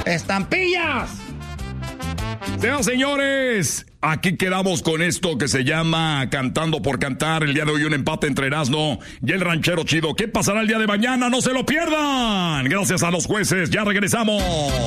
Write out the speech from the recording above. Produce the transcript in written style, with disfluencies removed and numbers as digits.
¡Estampillas! Señoras, señores, aquí quedamos con esto que se llama Cantando por Cantar. El día de hoy un empate entre Erasmo y el Ranchero Chido. ¿Qué pasará el día de mañana? ¡No se lo pierdan! Gracias a los jueces, ya regresamos.